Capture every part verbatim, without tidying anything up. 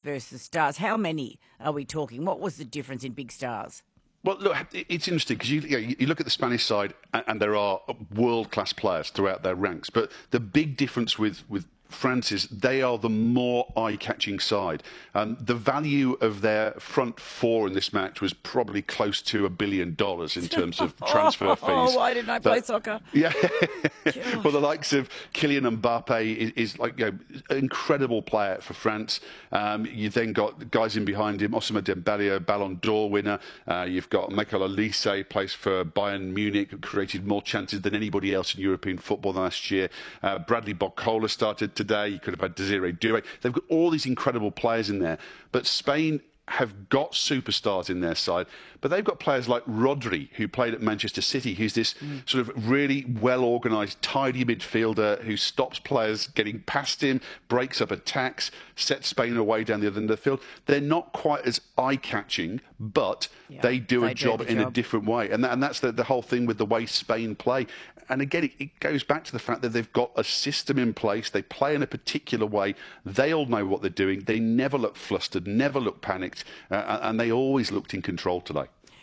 versus stars. How many are we talking? What was the difference in big stars? Well, look, it's interesting because you, you, know, you look at the Spanish side and, and there are world-class players throughout their ranks. But the big difference with, with France is they are the more eye-catching side. Um, the value of their front four in this match was probably close to a billion dollars in terms of transfer fees. Oh, why didn't I play that, soccer? Yeah. Well, the likes of Kylian Mbappe is, is like, you know, an incredible player for France. Um, you then got guys in behind him, Ousmane Dembélé, Ballon d'Or winner. Uh, you've got Michael Olise, plays for Bayern Munich, created more chances than anybody else in European football last year. Uh, Bradley Barcola started today. You could have had Desiree Doué. They've got all these incredible players in there. But Spain have got superstars in their side, but they've got players like Rodri, who played at Manchester City, who's this mm. sort of really well-organised, tidy midfielder who stops players getting past him, breaks up attacks, sets Spain away down the other end of the field. They're not quite as eye-catching, but yeah, they do they a job do in job. a different way. And, that, and that's the, the whole thing with the way Spain play. And again, it, it goes back to the fact that they've got a system in place. They play in a particular way. They all know what they're doing. They never look flustered, never look panicked, uh, and they always looked in control today.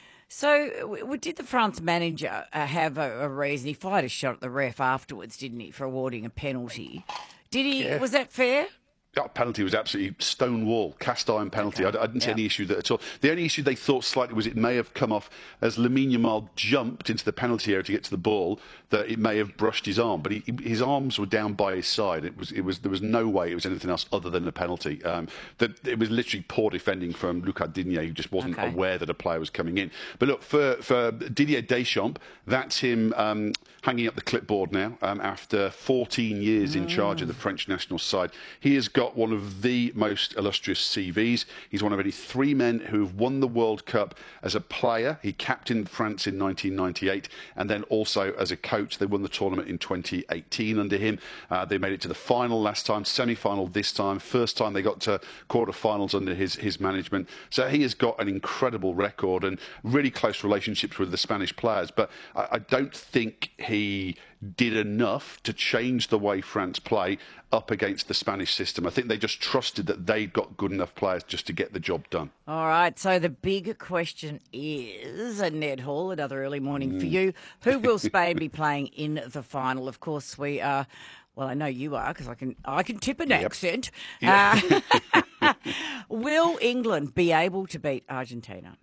So, w- did the France manager uh, have a, a reason? He fired a shot at the ref afterwards, didn't he, for awarding a penalty? Did he? Yeah. Was that fair? That penalty was absolutely stone wall, cast iron penalty. Okay. I, I didn't see yeah. any issue with it at all. The only issue they thought slightly was it may have come off as Lamine Yamal jumped into the penalty area to get to the ball, that it may have brushed his arm, but he, his arms were down by his side. It was, it was, there was no way it was anything else other than a penalty. Um, that it was literally poor defending from Lucas Digne, who just wasn't okay. aware that a player was coming in. But look, for, for Didier Deschamps, that's him um, hanging up the clipboard now um, after fourteen years mm. in charge of the French national side. He has got one of the most illustrious C Vs. He's one of only three men who have won the World Cup as a player. He captained France in nineteen ninety-eight, and then also as a coach. They won the tournament in twenty eighteen under him. Uh, they made it to the final last time, semi-final this time. First time they got to quarter-finals under his, his management. So he has got an incredible record and really close relationships with the Spanish players. But I, I don't think he did enough to change the way France play up against the Spanish system. I think they just trusted that they'd got good enough players just to get the job done. All right, so the big question is, uh, Ned Hall, another early morning mm. for you, who will Spain be playing in the final? Of course, we are, well, I know you are because I can, I can tip an yep. accent. Yeah. Uh, will England be able to beat Argentina?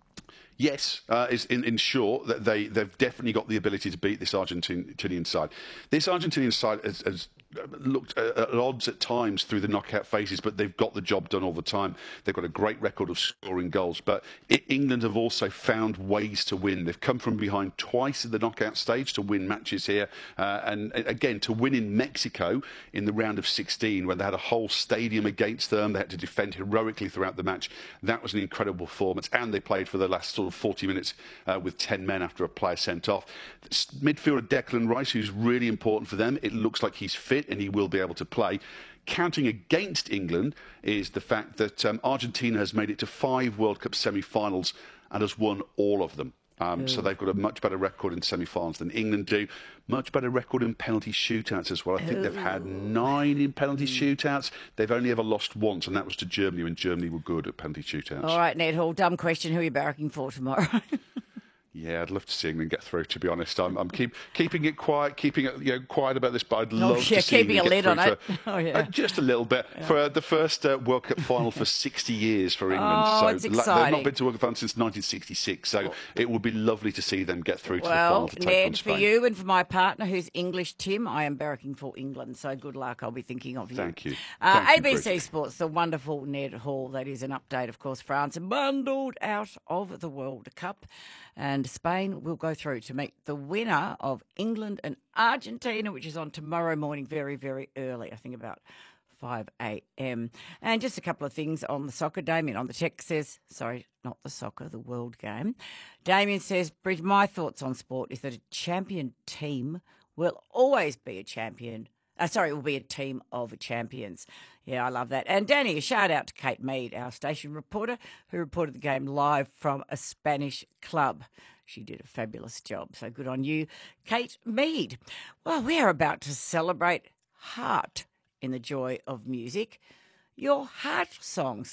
Yes, uh, is in, in short, that they, they've definitely got the ability to beat this Argentinian side. This Argentinian side has, has looked at, at odds at times through the knockout phases, but they've got the job done all the time. They've got a great record of scoring goals, but it, England have also found ways to win. They've come from behind twice in the knockout stage to win matches here, uh, and again to win in Mexico in the round of sixteen, where they had a whole stadium against them. They had to defend heroically throughout the match. That was an incredible performance, and they played for the last sort of forty minutes uh, with ten men after a player sent off. Midfielder Declan Rice, who's really important for them. It looks like he's fit and he will be able to play. Counting against England is the fact that um, Argentina has made it to five World Cup semi-finals and has won all of them. Um, so they've got a much better record in semi-finals than England do. Much better record in penalty shootouts as well. I think Ooh. they've had nine in penalty shootouts. They've only ever lost once, and that was to Germany when Germany were good at penalty shootouts. All right, Ned Hall, dumb question. Who are you barracking for tomorrow? Yeah, I'd love to see England get through, to be honest. I'm, I'm keep, keeping it quiet, keeping it you know, quiet about this, but I'd love oh, yeah, to see keeping England a get lid through on for, it. Oh, yeah. uh, just a little bit. Yeah. For uh, the first uh, World Cup final for sixty years for England. Oh, so it's they've exciting. not been to a World Cup final since nineteen sixty-six, so oh. it would be lovely to see them get through to well, the final to take Ned, on Spain. for you and for my partner, who's English, Tim, I am barracking for England, so good luck. I'll be thinking of you. Thank you. Uh, Thank A B C you, Sports, the wonderful Ned Hall. That is an update, of course. France bundled out of the World Cup, and Spain will go through to meet the winner of England and Argentina, which is on tomorrow morning, very, very early, I think about five a.m. And just a couple of things on the soccer. Damien on the text says, sorry, not the soccer, the world game. Damien says, Bridge, my thoughts on sport is that a champion team will always be a champion. Uh, sorry, it will be a team of champions. Yeah, I love that. And Danny, a shout out to Kate Mead, our station reporter, who reported the game live from a Spanish club. She did a fabulous job. So good on you, Kate Mead. Well, we are about to celebrate Heart in the joy of music. Your heart songs.